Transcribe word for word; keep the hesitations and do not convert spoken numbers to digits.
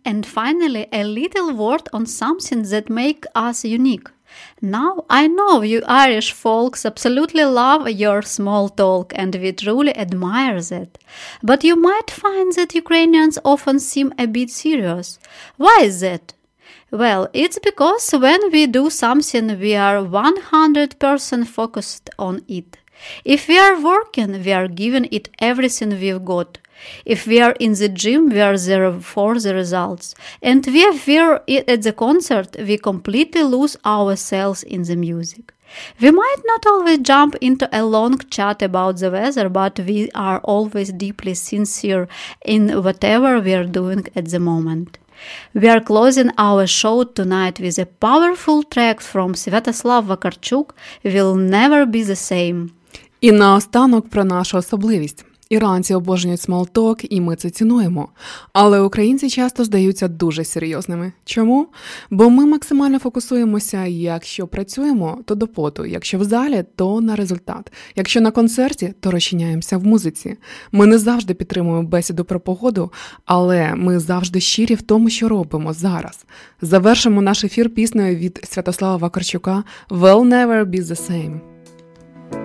And finally, a little word on something that makes us unique. Now, I know you Irish folks absolutely love your small talk and we truly admire that. But you might find that Ukrainians often seem a bit serious. Why is that? Well, it's because when we do something, we are one hundred percent focused on it. If we are working, we are giving it everything we've got. If we are in the gym, we are there for the results. And if we are at the concert, we completely lose ourselves in the music. We might not always jump into a long chat about the weather, but we are always deeply sincere in whatever we are doing at the moment. We are closing our show tonight with a powerful track from Святослав Вакарчук, Will Never Be the Same. І наостанок про нашу особливість. Іранці обожнюють смолток, і ми це цінуємо. Але українці часто здаються дуже серйозними. Чому? Бо ми максимально фокусуємося, якщо працюємо, то до поту, якщо в залі, то на результат. Якщо на концерті, то розчиняємося в музиці. Ми не завжди підтримуємо бесіду про погоду, але ми завжди щирі в тому, що робимо зараз. Завершимо наш ефір піснею від Святослава Вакарчука «Will Never Be the Same».